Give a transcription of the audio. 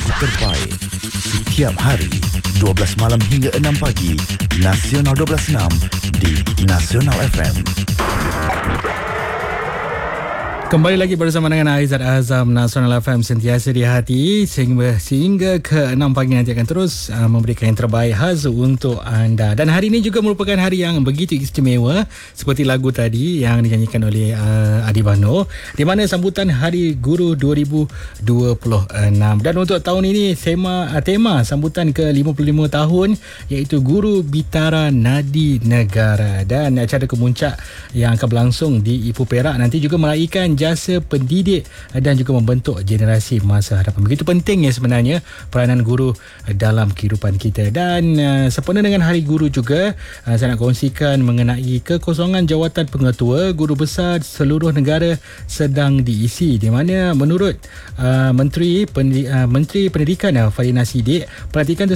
Musik terbaik setiap hari 12 malam hingga 6 pagi. Nasional 12.6 di Nasional FM. Kembali lagi bersama dengan Aizat Azam, Nasional FM sentiasa di hati sehingga ke 6 pagi nanti akan terus memberikan yang terbaik khas untuk anda. Dan hari ini juga merupakan hari yang begitu istimewa seperti lagu tadi yang dinyanyikan oleh Adi Bano, di mana sambutan Hari Guru 2026. Dan untuk tahun ini tema sambutan ke-55 tahun iaitu Guru Bitara Nadi Negara, dan acara kemuncak yang akan berlangsung di Ipoh Perak nanti juga meraihkan jasa pendidik dan juga membentuk generasi masa hadapan. Begitu pentingnya sebenarnya peranan guru dalam kehidupan kita. Dan sempena dengan Hari Guru juga, saya nak kongsikan mengenai kekosongan jawatan pengetua guru besar seluruh negara sedang diisi, di mana menurut Menteri Pendidikan Fadhil Nasidik, pelantikan